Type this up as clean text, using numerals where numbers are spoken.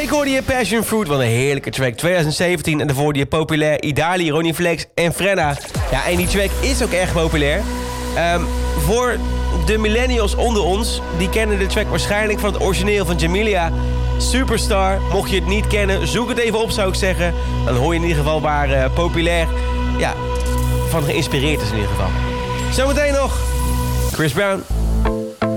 week hoorde je Passion Fruit, wat een heerlijke track. 2017 en daarvoor hoorde je Populair, Idali, Ronnie Flex en Frenna. Ja, en die track is ook erg populair. Voor de millennials onder ons, die kennen de track waarschijnlijk van het origineel van Jamelia, Superstar. Mocht je het niet kennen, zoek het even op, zou ik zeggen. Dan hoor je in ieder geval waar Populair van geïnspireerd is in ieder geval. Zometeen nog Chris Brown.